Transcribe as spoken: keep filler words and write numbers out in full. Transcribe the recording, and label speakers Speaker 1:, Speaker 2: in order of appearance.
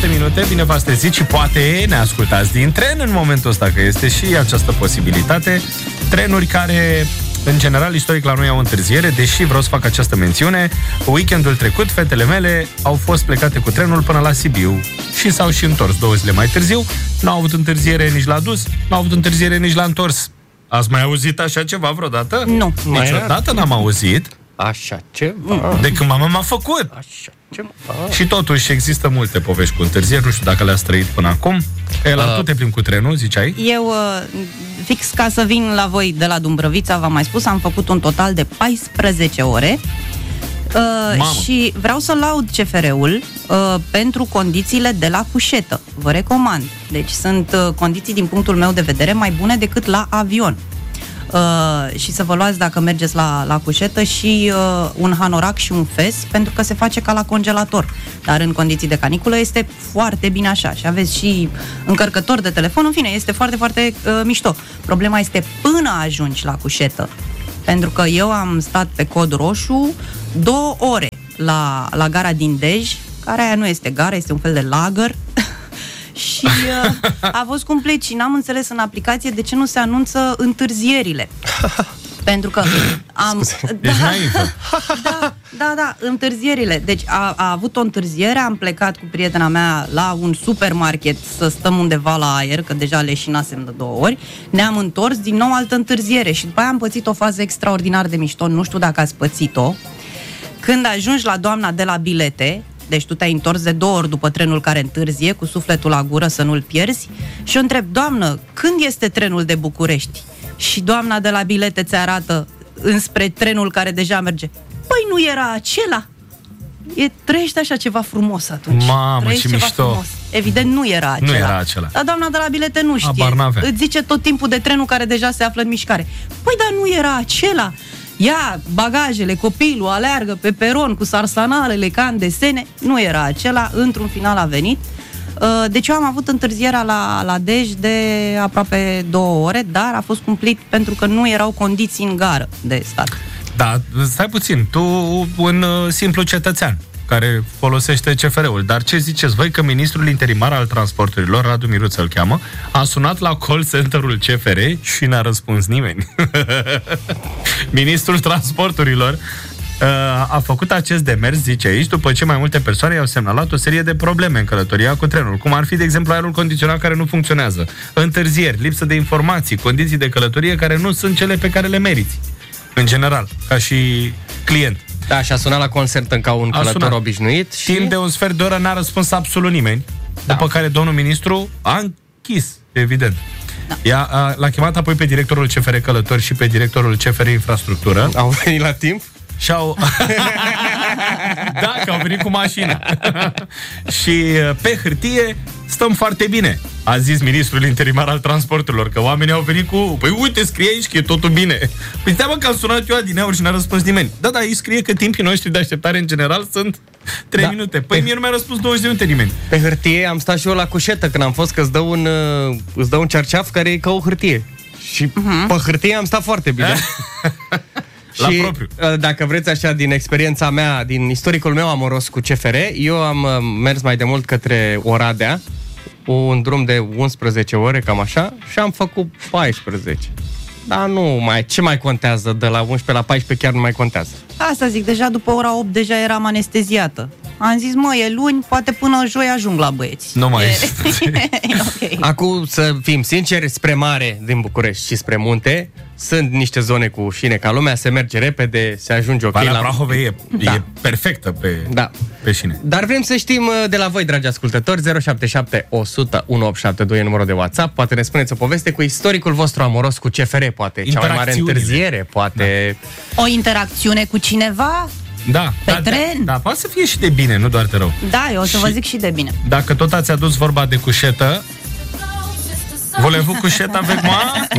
Speaker 1: șapte minute, bine v-ați trezit și poate ne ascultați din tren în momentul ăsta, că este și această posibilitate. Trenuri care, în general, istoric la noi au întârziere, deși vreau să fac această mențiune. Weekendul trecut, fetele mele au fost plecate cu trenul până la Sibiu și s-au și întors două zile mai târziu. N-au avut întârziere nici la dus, n-au avut întârziere nici la întors. Ați mai auzit așa ceva vreodată?
Speaker 2: Nu.
Speaker 1: Niciodată n-am auzit.
Speaker 3: Așa ceva.
Speaker 1: De când mama m-a făcut.
Speaker 3: Așa ceva.
Speaker 1: Și totuși există multe povești cu întârzieri. Nu știu dacă le-ați trăit până acum. El, uh. tu te plimbi cu trenul, ziceai?
Speaker 2: Eu, fix ca să vin la voi de la Dumbrăvița, v-am mai spus, am făcut un total de paisprezece ore. Uh, și vreau să laud C F R-ul uh, pentru condițiile de la cușetă. Vă recomand. Deci sunt uh, condiții, din punctul meu de vedere, mai bune decât la avion. Uh, și să vă luați, dacă mergeți la, la cușetă, și uh, un hanorac și un fes, pentru că se face ca la congelator. Dar în condiții de caniculă este foarte bine așa. Și aveți și încărcător de telefon. În fine, este foarte, foarte uh, mișto. Problema este până ajungi la cușetă. Pentru că eu am stat pe cod roșu două ore la, la gara din Dej, care aia nu este gara, este un fel de lagăr. Și uh, a fost complet și n-am înțeles în aplicație de ce nu se anunță întârzierile. Pentru că am... Da, da, da, da, întârzierile. Deci a, a avut o întârziere, am plecat cu prietena mea la un supermarket să stăm undeva la aer, că deja leșinasem de două ori. Ne-am întors, din nou altă întârziere și după aia am pățit o fază extraordinar de mișto, nu știu dacă ați pățit-o. Când ajungi la doamna de la bilete, deci tu te-ai întors de două ori după trenul care întârzie, cu sufletul la gură să nu-l pierzi, și o întreb: doamnă, când este trenul de București? Și doamna de la bilete ți arată înspre trenul care deja merge. Păi nu era acela? E, trăiește așa ceva frumos atunci.
Speaker 1: Mamă, ce mișto.
Speaker 2: Frumos. Evident nu era acela.
Speaker 1: Nu era acela.
Speaker 2: Dar doamna de la bilete nu știe. Îți zice tot timpul de trenul care deja se află în mișcare. Păi dar nu era acela? Ia bagajele, copilul aleargă pe peron cu sarsanalele ca în desene. Nu era acela, într-un final a venit. Deci eu am avut întârzierea la, la Dej de aproape două ore, dar a fost cumplit pentru că nu erau condiții în gară de stat.
Speaker 1: Da, stai puțin, tu un simplu cetățean care folosește C F R-ul, dar ce ziceți voi că ministrul interimar al transporturilor, Radu Miruță îl cheamă, a sunat la call center-ul C F R și n-a răspuns nimeni. Ministrul transporturilor a făcut acest demers, zice aici, după ce mai multe persoane i-au semnalat o serie de probleme în călătoria cu trenul, cum ar fi, de exemplu, aerul condiționat care nu funcționează, întârzieri, lipsă de informații, condiții de călătorie care nu sunt cele pe care le meriți, în general, ca și client.
Speaker 3: Da, și a sunat la concert ca un a călător sunat. obișnuit și...
Speaker 1: Timp de un sfert de oră n-a răspuns absolut nimeni, da. După care domnul ministru a închis, evident. Da. Ea a, l-a chemat apoi pe directorul C F R Călători și pe directorul C F R Infrastructură.
Speaker 3: Au venit la timp?
Speaker 1: Și-au... Da, că au venit cu mașina. Și pe hârtie stăm foarte bine, a zis ministrul interimar al transporturilor, că oamenii au venit cu: păi uite, scrie aici că e totul bine. Păi stai că am sunat eu adineauri și n-a răspuns nimeni. Da, da, aici scrie că timpii noștri de așteptare în general sunt trei da. minute. Păi pe... mie nu mi-a răspuns douăzeci de minute nimeni.
Speaker 3: Pe hârtie am stat și eu la cușetă când am fost, că îți dă un, uh, îți dă un cerceaf care e ca o hârtie. Și uh-huh. pe hârtie am stat foarte bine.
Speaker 1: La
Speaker 3: și
Speaker 1: propriu.
Speaker 3: Dacă vreți așa, din experiența mea, din istoricul meu amoros cu C F R, eu am mers mai de mult către Oradea, un drum de unsprezece ore, cam așa, și am făcut paisprezece. Dar nu mai, ce mai contează? De la unsprezece la paisprezece chiar nu mai contează.
Speaker 2: Asta zic, deja după ora opt deja eram anesteziată. Am zis, mă, e luni, poate până joi ajung la băieți.
Speaker 1: Nu mai e.
Speaker 3: Okay. Acum, să fim sinceri, spre mare din București și spre munte, sunt niște zone cu șine ca lumea, se merge repede, se ajunge ok.
Speaker 1: Valea
Speaker 3: la...
Speaker 1: Prahovei e, da. e perfectă pe,
Speaker 3: da.
Speaker 1: pe șine.
Speaker 3: Dar vrem să știm de la voi, dragi ascultători, zero șapte șapte o sută unu opt șapte doi e numărul de WhatsApp. Poate ne spuneți o poveste cu istoricul vostru amoros cu C F R, poate cea mai mare întârziere, poate...
Speaker 2: Da. O interacțiune cu cineva?
Speaker 1: Da,
Speaker 2: pe
Speaker 1: da,
Speaker 2: tren?
Speaker 1: Da, da, poate să fie și de bine, nu doar de rău.
Speaker 2: Da, eu o să și vă zic și de bine.
Speaker 1: Dacă tot ați adus vorba de cușetă, voulez-vous coucher avec moi?